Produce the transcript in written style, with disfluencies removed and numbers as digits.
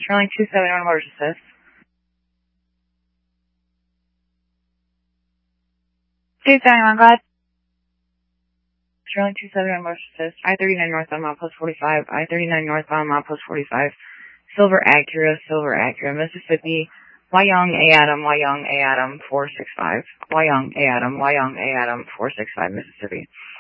Sterling 27 on Motors Assist. Steve Diamond, go ahead. Sterling 27 on Motors Assist. I-39 northbound, milepost 45. I-39 northbound, milepost 45. Silver Acura, Mississippi. Wyong A. Adam, 465. Wyong A. Adam, 465, Mississippi.